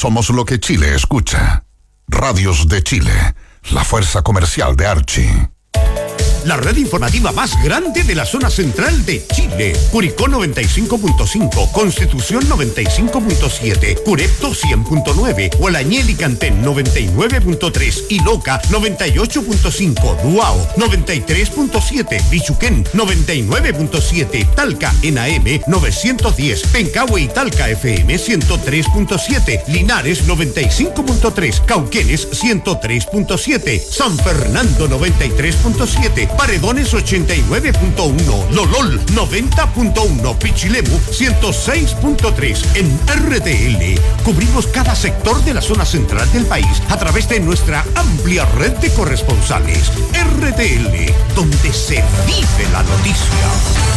Somos lo que Chile escucha. Radios de Chile, la fuerza comercial de Archie. La red informativa más grande de la zona central de Chile. Curicó 95.5, Constitución 95.7, Curepto 100.9, Hualañel y Cantén 99.3 y Loca 98.5, Duao 93.7, Bichuquén 99.7, Talca en AM 910, Pencahue y Talca FM 103.7, Linares 95.3, Cauquenes 103.7, San Fernando 93.7, Paredones 89.1, Lolol 90.1, Pichilemu 106.3. En RTL cubrimos cada sector de la zona central del país a través de nuestra amplia red de corresponsales. RTL, donde se vive la noticia.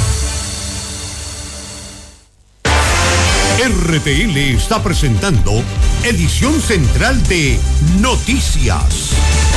RTL está presentando edición central de Noticias.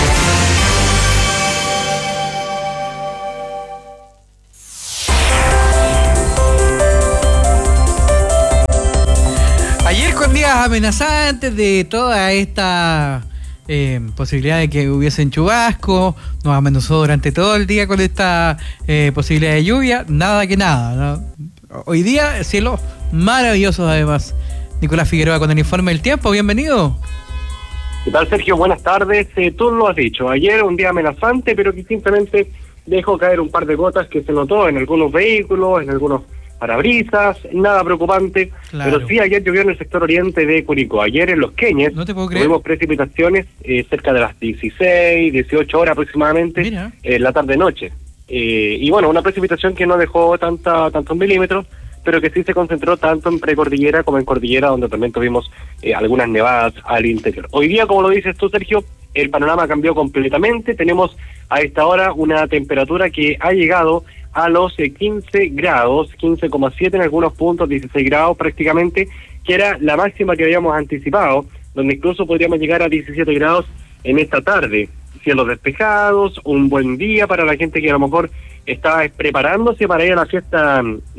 Ayer con días amenazantes de toda esta posibilidad de que hubiesen chubasco, nos amenazó durante todo el día con esta posibilidad de lluvia, nada que nada, ¿no? Hoy día cielos maravillosos además. Nicolás Figueroa con el informe del tiempo, bienvenido. ¿Qué tal, Sergio? Buenas tardes. Tú lo has dicho, ayer un día amenazante, pero que simplemente dejó caer un par de gotas que se notó en algunos vehículos, en algunos parabrisas, nada preocupante, claro. Pero sí ayer llovió en el sector oriente de Curicó. Ayer en Los Queñes tuvimos precipitaciones cerca de las 16, 18 horas aproximadamente, en la tarde-noche. Y bueno, una precipitación que no dejó tantos milímetros, pero que sí se concentró tanto en precordillera como en cordillera, donde también tuvimos algunas nevadas al interior. Hoy día, como lo dices tú, Sergio, el panorama cambió completamente. Tenemos a esta hora una temperatura que ha llegado a los 15 grados, 15,7 en algunos puntos, 16 grados prácticamente, que era la máxima que habíamos anticipado, donde incluso podríamos llegar a 17 grados en esta tarde. Cielos despejados, un buen día para la gente que a lo mejor estaba preparándose para ir a la fiesta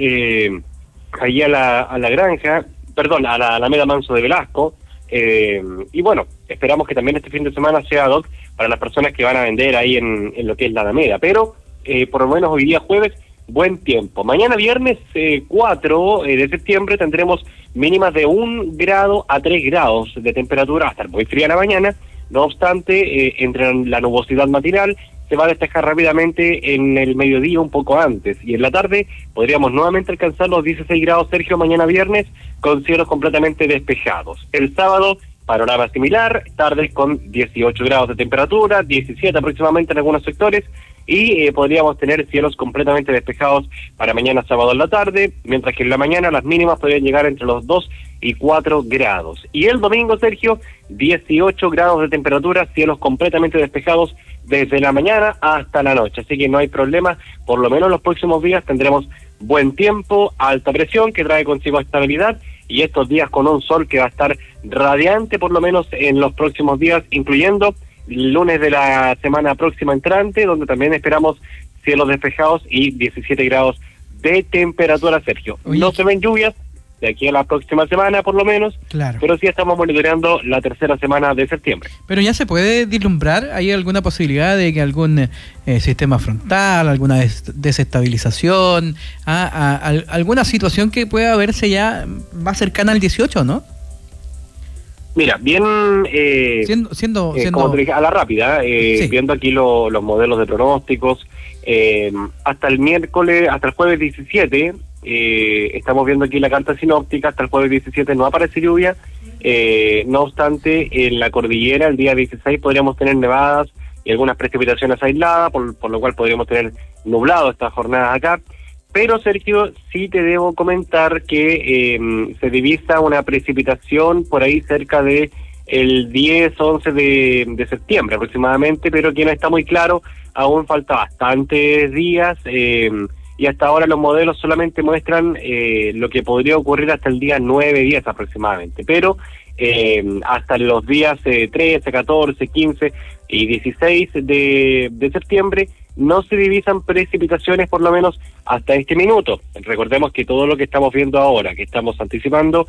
allí a la granja, perdón, a la Alameda Manso de Velasco, y bueno, esperamos que también este fin de semana sea ad hoc para las personas que van a vender ahí en lo que es la Alameda, pero por lo menos hoy día jueves, buen tiempo. Mañana viernes 4 de septiembre tendremos mínimas de 1 grado a 3 grados de temperatura, va a estar muy fría la mañana. No obstante, entre la nubosidad matinal se va a despejar rápidamente en el mediodía un poco antes, y en la tarde podríamos nuevamente alcanzar los 16 grados, Sergio, mañana viernes, con cielos completamente despejados. El sábado, panorama similar, tardes con 18 grados de temperatura, 17 aproximadamente en algunos sectores, y podríamos tener cielos completamente despejados para mañana sábado en la tarde, mientras que en la mañana las mínimas podrían llegar entre los 2 y 4 grados. Y el domingo, Sergio, 18 grados de temperatura, cielos completamente despejados desde la mañana hasta la noche, así que no hay problema, por lo menos los próximos días tendremos buen tiempo, alta presión que trae consigo estabilidad, y estos días con un sol que va a estar radiante por lo menos en los próximos días, incluyendo el lunes de la semana próxima entrante, donde también esperamos cielos despejados y 17 grados de temperatura, Sergio. Oye, no se ven lluvias de aquí a la próxima semana por lo menos, claro, pero sí estamos monitoreando la tercera semana de septiembre. Pero ya se puede vislumbrar, ¿hay alguna posibilidad de que algún sistema frontal, alguna desestabilización, alguna situación que pueda verse ya más cercana al 18, ¿no? Mira, bien, siendo como te dije, a la rápida, sí, viendo aquí los modelos de pronósticos, hasta el miércoles, hasta el jueves 17, estamos viendo aquí la carta sinóptica, hasta el jueves 17 no aparece lluvia, no obstante, en la cordillera el día 16 podríamos tener nevadas y algunas precipitaciones aisladas, por lo cual podríamos tener nublado estas jornadas acá. Pero, Sergio, sí te debo comentar que se divisa una precipitación por ahí cerca de el 10, 11 de septiembre aproximadamente, pero que no está muy claro, aún falta bastantes días, y hasta ahora los modelos solamente muestran lo que podría ocurrir hasta el día 9, 10 aproximadamente, pero hasta los días 13, 14, 15 y 16 de septiembre no se divisan precipitaciones, por lo menos hasta este minuto. Recordemos que todo lo que estamos viendo ahora, que estamos anticipando,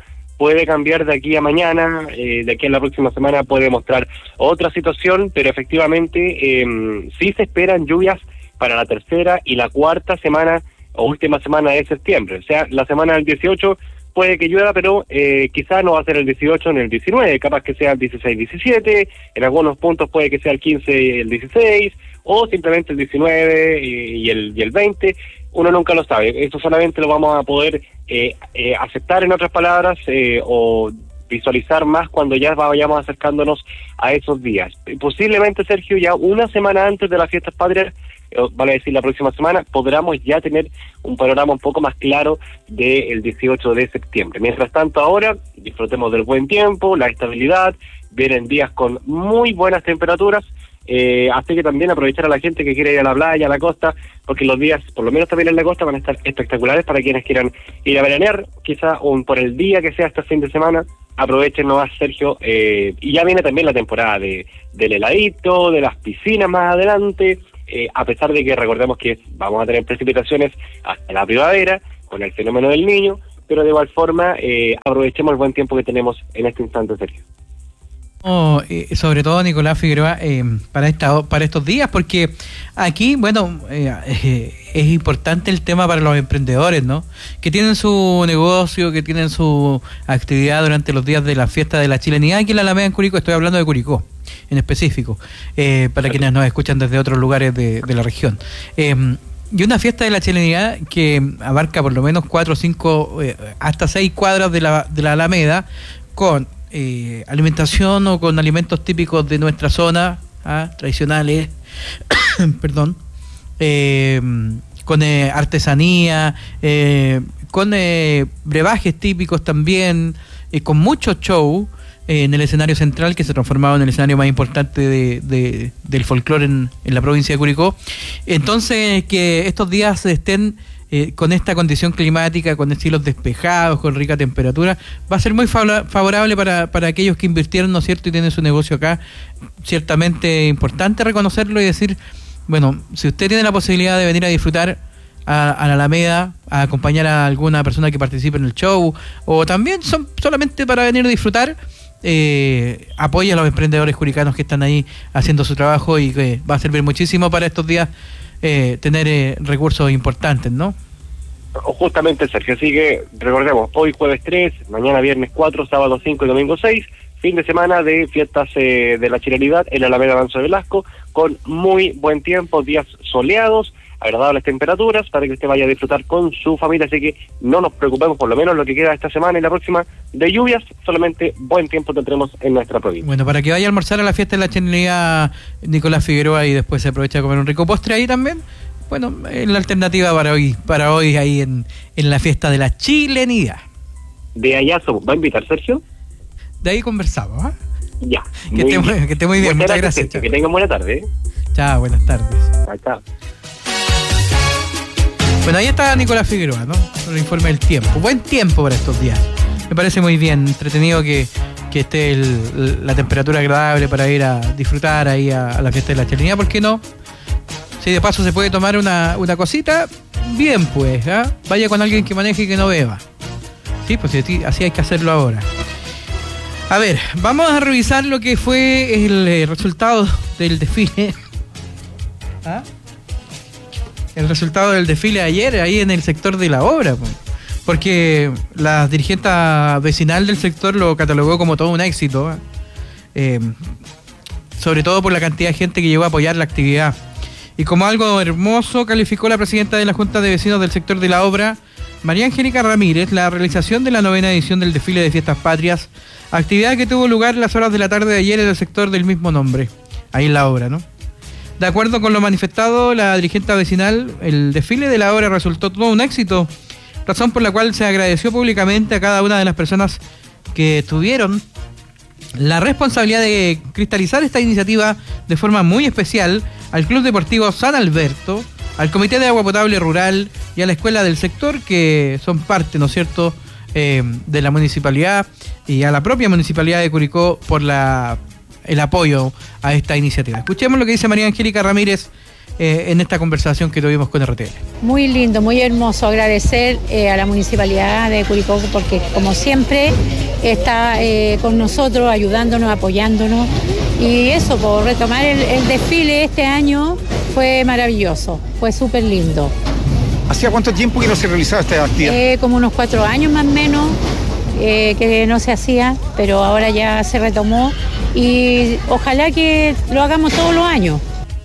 puede cambiar de aquí a mañana, de aquí a la próxima semana puede mostrar otra situación, pero efectivamente sí se esperan lluvias para la tercera y la cuarta semana o última semana de septiembre. O sea, la semana del 18 puede que llueva, pero quizás no va a ser el 18 ni el 19, capaz que sea el 16-17, en algunos puntos puede que sea el 15 y el 16, o simplemente el 19 y el 20, uno nunca lo sabe. Esto solamente lo vamos a poder aceptar, en otras palabras, o visualizar más cuando ya vayamos acercándonos a esos días. Posiblemente, Sergio, ya una semana antes de las fiestas patrias, vale decir la próxima semana, podremos ya tener un panorama un poco más claro del 18 de septiembre. Mientras tanto, ahora disfrutemos del buen tiempo, la estabilidad, vienen días con muy buenas temperaturas, así que también aprovechar a la gente que quiere ir a la playa, a la costa, porque los días, por lo menos también en la costa, van a estar espectaculares para quienes quieran ir a veranear, quizá por el día que sea este fin de semana. Aprovechen nomás, Sergio, y ya viene también la temporada del heladito, de las piscinas más adelante, a pesar de que recordemos que vamos a tener precipitaciones hasta la primavera con el fenómeno del Niño, pero de igual forma aprovechemos el buen tiempo que tenemos en este instante, Sergio. Sobre todo, Nicolás Figueroa, para estos días, porque aquí, bueno, es importante el tema para los emprendedores, ¿no? Que tienen su negocio, que tienen su actividad durante los días de la fiesta de la chilenidad aquí en la Alameda, en Curicó. Estoy hablando de Curicó en específico, para quienes nos escuchan desde otros lugares de la región. Y una fiesta de la chilenidad que abarca por lo menos 4, 5, hasta 6 cuadras de la Alameda, con alimentación o con alimentos típicos de nuestra zona, tradicionales, perdón, con artesanía, con brebajes típicos también, con mucho show en el escenario central, que se ha transformado en el escenario más importante del folclore en la provincia de Curicó. Entonces, que estos días estén con esta condición climática, con cielos despejados, con rica temperatura, va a ser muy favorable para aquellos que invirtieron, ¿no es cierto?, y tienen su negocio acá. Ciertamente importante reconocerlo y decir, bueno, si usted tiene la posibilidad de venir a disfrutar a la Alameda, a acompañar a alguna persona que participe en el show, o también solamente para venir a disfrutar, apoya a los emprendedores curicanos que están ahí haciendo su trabajo, y que va a servir muchísimo para estos días tener recursos importantes, ¿no? Justamente, Sergio, así que recordemos, hoy jueves 3, mañana viernes 4, sábado 5 y domingo 6, fin de semana de fiestas de la chilenidad en la Alameda Alonso de Velasco, con muy buen tiempo, días soleados, agradables temperaturas, para que usted vaya a disfrutar con su familia, así que no nos preocupemos, por lo menos lo que queda esta semana y la próxima, de lluvias, solamente buen tiempo tendremos en nuestra provincia. Bueno, para que vaya a almorzar a la fiesta de la chilenidad, Nicolás Figueroa, y después se aprovecha de comer un rico postre ahí también, bueno, la alternativa para hoy ahí en la fiesta de la chilenidad. De allá somos. ¿Va a invitar, Sergio? De ahí conversamos, ¿ah? Ya. Que esté muy bien, muchas gracias. Que tengan buena tarde. Chao, buenas tardes. Chao. Bueno, ahí está Nicolás Figueroa, ¿no? Con el informe del tiempo. Buen tiempo para estos días. Me parece muy bien, entretenido que esté la temperatura agradable para ir a disfrutar ahí a la fiesta de la chilenidad. ¿Por qué no? Si de paso se puede tomar una cosita, bien pues, ¿eh? Vaya con alguien que maneje y que no beba. Sí, pues así hay que hacerlo ahora. A ver, vamos a revisar lo que fue el resultado del desfile. ¿Ah? El resultado del desfile ayer ahí en el sector de la obra, porque la dirigente vecinal del sector lo catalogó como todo un éxito, sobre todo por la cantidad de gente que llegó a apoyar la actividad. Y como algo hermoso calificó la presidenta de la Junta de Vecinos del sector de la obra, María Angélica Ramírez, la realización de la 9ª edición del desfile de Fiestas Patrias, actividad que tuvo lugar en las horas de la tarde de ayer en el sector del mismo nombre, ahí en la obra, ¿no? De acuerdo con lo manifestado, la dirigente vecinal, el desfile de la obra resultó todo un éxito, razón por la cual se agradeció públicamente a cada una de las personas que tuvieron la responsabilidad de cristalizar esta iniciativa de forma muy especial al Club Deportivo San Alberto, al Comité de Agua Potable Rural y a la Escuela del Sector, que son parte, ¿no es cierto?, de la municipalidad, y a la propia municipalidad de Curicó por el apoyo a esta iniciativa. Escuchemos lo que dice María Angélica Ramírez, en esta conversación que tuvimos con RTL. Muy lindo, muy hermoso. Agradecer a la Municipalidad de Curicó porque, como siempre, está con nosotros, ayudándonos, apoyándonos. Y eso, por retomar el desfile este año, fue maravilloso, fue súper lindo. ¿Hacía cuánto tiempo que no se realizaba esta actividad? Como unos 4 años más o menos que no se hacía, pero ahora ya se retomó y ojalá que lo hagamos todos los años.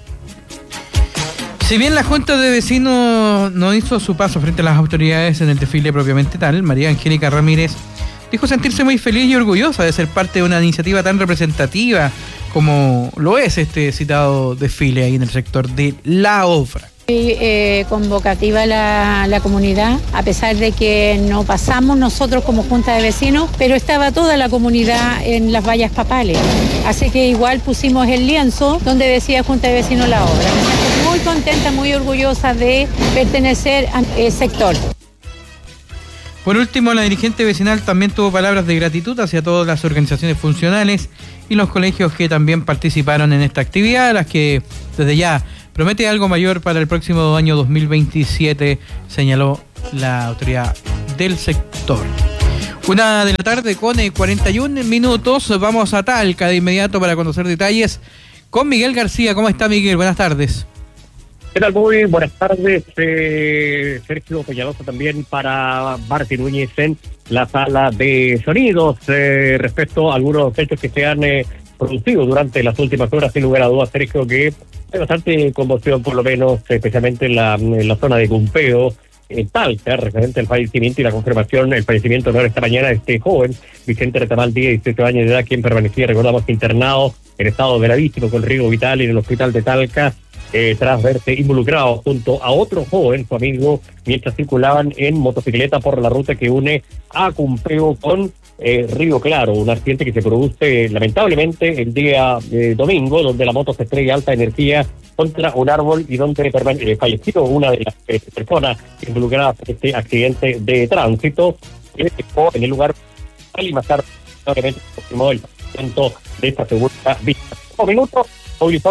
Si bien la Junta de Vecinos no hizo su paso frente a las autoridades en el desfile propiamente tal, María Angélica Ramírez dijo sentirse muy feliz y orgullosa de ser parte de una iniciativa tan representativa como lo es este citado desfile ahí en el sector de La Obra. Muy convocativa la comunidad, a pesar de que no pasamos nosotros como Junta de Vecinos, pero estaba toda la comunidad en las vallas papales. Así que igual pusimos el lienzo donde decía Junta de Vecinos La Obra. Me siento muy contenta, muy orgullosa de pertenecer al sector. Por último, la dirigente vecinal también tuvo palabras de gratitud hacia todas las organizaciones funcionales y los colegios que también participaron en esta actividad, a las que desde ya promete algo mayor para el próximo año 2027, señaló la autoridad del sector. 1 de la tarde con 41 minutos. Vamos a Talca de inmediato para conocer detalles con Miguel García. ¿Cómo está, Miguel? Buenas tardes. ¿Qué tal? Muy buenas tardes. Sergio Peñalosa también para Martín Núñez en la sala de sonidos. Respecto a algunos hechos que se han producido durante las últimas horas, sin lugar a dudas, Sergio, que hay bastante conmoción, por lo menos, especialmente en la zona de Cumpeo, en Talca, referente al fallecimiento y la confirmación, el fallecimiento de esta mañana de este joven, Vicente Retamal, 18 años de edad, quien permanecía, recordamos, internado en estado gravísimo con riesgo vital en el hospital de Talca, tras verse involucrado junto a otro joven, su amigo, mientras circulaban en motocicleta por la ruta que une a Cumpeo con Río Claro, un accidente que se produce lamentablemente el día domingo, donde la moto se estrella a alta energía contra un árbol y donde falleció una de las personas involucradas en este accidente de tránsito, que dejó en el lugar y más tarde obviamente confirmó el fallecimiento de esta segunda víctima. Un minuto, movilizó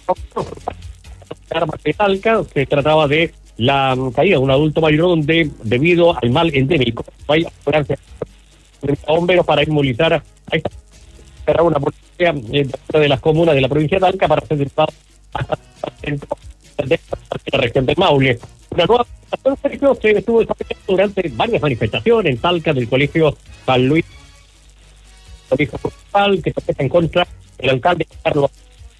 armas de Talca. Se trataba de la caída de un adulto mayor donde, debido al mal endémico, hay ambulancia de bomberos para inmovilizar a esta una policía de las comunas de la provincia de Talca para ser llevado hasta el centro de la región del Maule. Una nueva manifestación se estuvo desarrollando durante varias manifestaciones en Talca del colegio San Luis, colegio municipal, que se presta en contra del alcalde Carlos.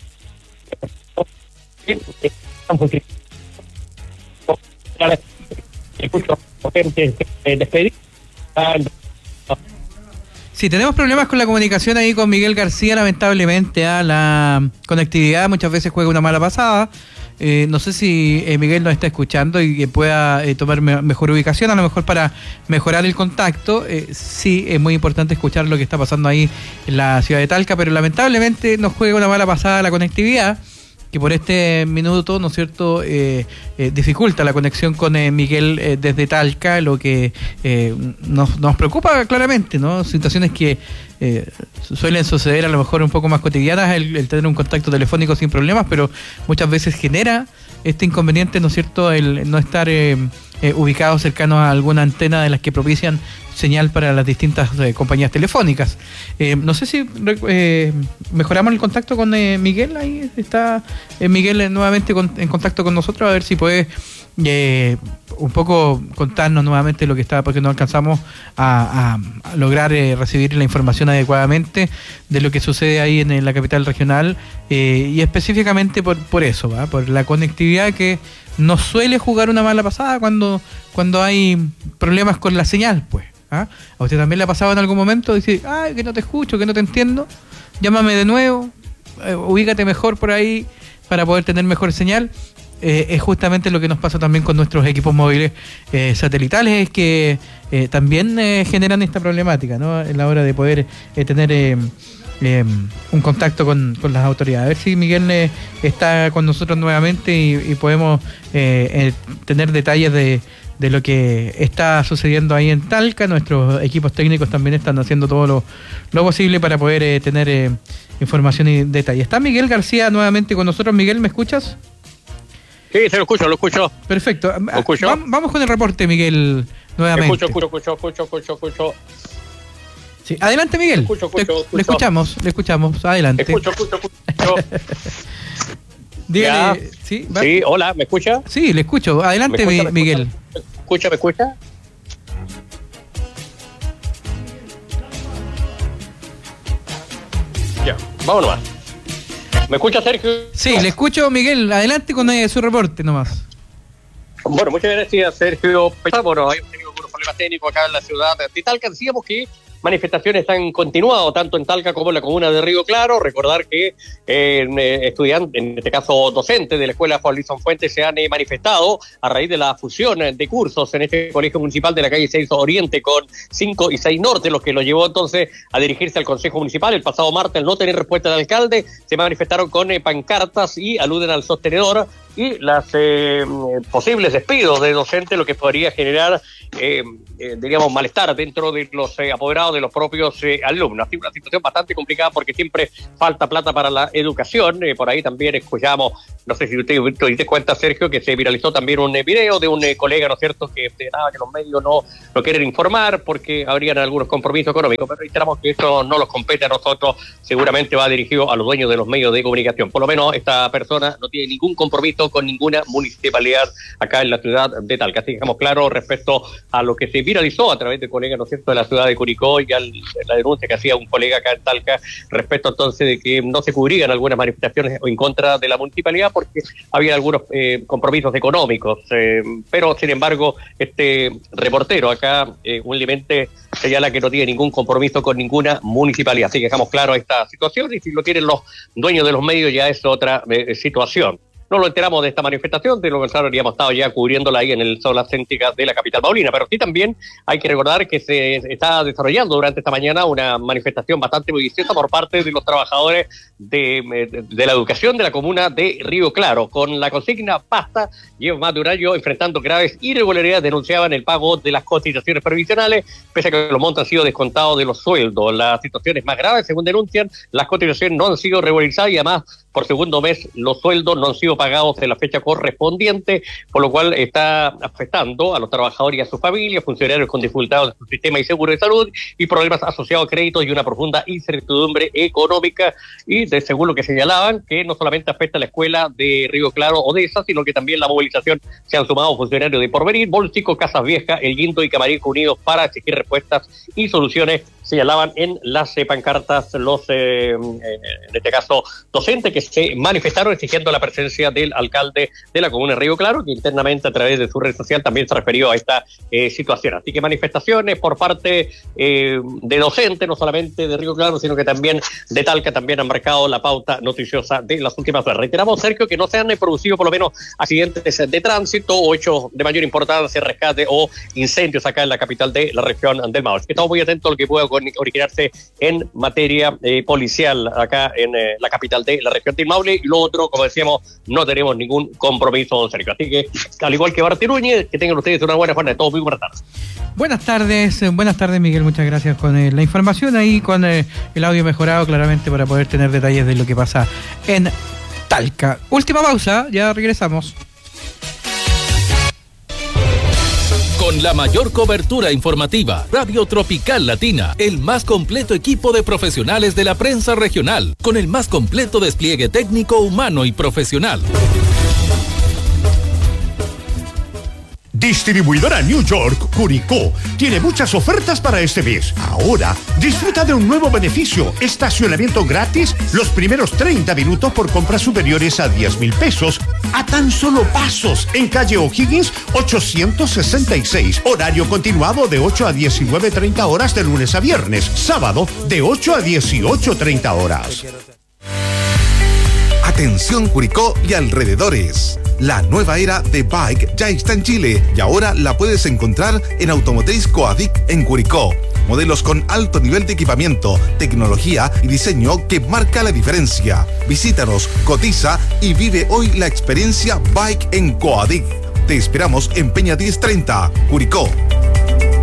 Sí, tenemos problemas con la comunicación ahí con Miguel García, lamentablemente. La conectividad muchas veces juega una mala pasada. No sé si Miguel nos está escuchando y que pueda tomar mejor ubicación, a lo mejor para mejorar el contacto. Sí, es muy importante escuchar lo que está pasando ahí en la ciudad de Talca, pero lamentablemente nos juega una mala pasada la conectividad, que por este minuto, ¿no es cierto?, dificulta la conexión con Miguel desde Talca, lo que nos preocupa claramente, ¿no? Situaciones que suelen suceder a lo mejor un poco más cotidianas, el tener un contacto telefónico sin problemas, pero muchas veces genera este inconveniente, ¿no es cierto?, el no estar ubicado cercano a alguna antena de las que propician señal para las distintas compañías telefónicas. No sé si mejoramos el contacto con Miguel. Ahí está Miguel nuevamente en contacto con nosotros, a ver si puede un poco contarnos nuevamente lo que está, porque no alcanzamos a lograr recibir la información adecuadamente de lo que sucede ahí en la capital regional, y específicamente por eso, ¿va? Por la conectividad que nos suele jugar una mala pasada cuando hay problemas con la señal, pues. ¿A usted también le ha pasado en algún momento? Dice, ay, que no te escucho, que no te entiendo, llámame de nuevo, ubícate mejor por ahí para poder tener mejor señal. Es justamente lo que nos pasa también con nuestros equipos móviles satelitales, es que también generan esta problemática, ¿no?, en la hora de poder tener un contacto con las autoridades. A ver si Miguel está con nosotros nuevamente y podemos tener detalles de lo que está sucediendo ahí en Talca. Nuestros equipos técnicos también están haciendo todo lo posible para poder tener información y detalle. Está Miguel García nuevamente con nosotros. Miguel, ¿me escuchas? Sí, se lo escucho. Perfecto. ¿Lo escucho? Vamos con el reporte, Miguel, nuevamente. Escucho. Sí. Adelante, Miguel. Le escuchamos. Adelante. Escucho. Dígale. ¿Sí? Sí, hola, ¿me escucha? Sí, le escucho. Adelante, Miguel. ¿Me escucha? Ya, vámonos más. ¿Me escucha, Sergio? Sí, le escucho, Miguel. Adelante con su reporte nomás. Bueno, muchas gracias, Sergio. Bueno, hay tenido algunos problemas técnicos acá en la ciudad de Talca. Decíamos que manifestaciones han continuado tanto en Talca como en la comuna de Río Claro. Recordar que estudiantes, en este caso docentes de la escuela Juan Luis Fuentes, se han manifestado a raíz de la fusión de cursos en este colegio municipal de la calle 6 Oriente con 5 y 6 Norte, lo que lo llevó entonces a dirigirse al Consejo Municipal. El pasado martes, al no tener respuesta del alcalde, se manifestaron con pancartas y aluden al sostenedor y las posibles despidos de docentes, lo que podría generar, diríamos, malestar dentro de los apoderados de los propios alumnos. Así, una situación bastante complicada porque siempre falta plata para la educación. Por ahí también escuchamos, no sé si usted te diste cuenta, Sergio, que se viralizó también un video de un colega, ¿no es cierto?, que nada, que los medios no quieren informar porque habrían algunos compromisos económicos, pero reiteramos que esto no nos compete a nosotros, seguramente va dirigido a los dueños de los medios de comunicación. Por lo menos esta persona no tiene ningún compromiso con ninguna municipalidad acá en la ciudad de Talca. Así que dejamos claro respecto a lo que se viralizó a través de colegas, ¿no es cierto?, de la ciudad de Curicó, y la denuncia que hacía un colega acá en Talca respecto entonces de que no se cubrían algunas manifestaciones en contra de la municipalidad porque había algunos compromisos económicos, pero sin embargo este reportero acá humildemente señala que no tiene ningún compromiso con ninguna municipalidad. Así que dejamos claro esta situación, y si lo quieren los dueños de los medios ya es otra situación. No lo enteramos de esta manifestación, de lo contrario habríamos estado ya cubriéndola ahí en el zona céntrica de la capital paulina, pero sí también hay que recordar que se está desarrollando durante esta mañana una manifestación bastante bulliciosa por parte de los trabajadores de la educación de la comuna de Río Claro, con la consigna basta. Lleva más de un año enfrentando graves irregularidades, denunciaban el pago de las cotizaciones previsionales, pese a que los montos han sido descontados de los sueldos. Las situaciones más graves, según denuncian, las cotizaciones no han sido regularizadas y además por segundo mes los sueldos no han sido pagados en la fecha correspondiente, por lo cual está afectando a los trabajadores y a sus familias, funcionarios con dificultades de su sistema y seguro de salud y problemas asociados a créditos y una profunda incertidumbre económica. Y según lo que señalaban, que no solamente afecta a la escuela de Río Claro Odesa, sino que también la movilización se han sumado funcionarios de Porvenir, Bolsico, Casas Viejas, El Guindo y Camarillo Unidos para exigir respuestas y soluciones, señalaban en las pancartas los, en este caso, docentes que se manifestaron exigiendo la presencia del alcalde de la comuna de Río Claro, que internamente a través de su red social también se refirió a esta situación. Así que manifestaciones por parte de docentes, no solamente de Río Claro, sino que también de Talca, también han marcado la pauta noticiosa de las últimas horas. Reiteramos, Sergio, que no se han producido por lo menos accidentes de tránsito o hechos de mayor importancia, rescate o incendios acá en la capital de la región del Maule. Estamos muy atentos a lo que pueda originarse en materia policial acá en la capital de la región del Maule. Y lo otro, como decíamos, no tenemos ningún compromiso, don Sergio. Así que, al igual que Barty Núñez, que tengan ustedes una buena jornada de todos. Muy buenas tardes. Buenas tardes, Miguel. Muchas gracias con la información ahí, con el audio mejorado claramente para poder tener detalles de lo que pasa en Talca. Última pausa, ya regresamos. Con la mayor cobertura informativa, Radio Tropical Latina, el más completo equipo de profesionales de la prensa regional, con el más completo despliegue técnico, humano y profesional. Distribuidora New York Curicó tiene muchas ofertas para este mes. Ahora, disfruta de un nuevo beneficio: estacionamiento gratis los primeros 30 minutos por compras superiores a 10,000 pesos, a tan solo pasos, en calle O'Higgins 866. Horario continuado de 8 a 19:30 horas de lunes a viernes. Sábado de 8 a 18:30 horas. Atención Curicó y alrededores. La nueva era de Bike ya está en Chile y ahora la puedes encontrar en Automotriz Coadic en Curicó. Modelos con alto nivel de equipamiento, tecnología y diseño que marca la diferencia. Visítanos, cotiza y vive hoy la experiencia Bike en Coadic. Te esperamos en Peña 1030, Curicó.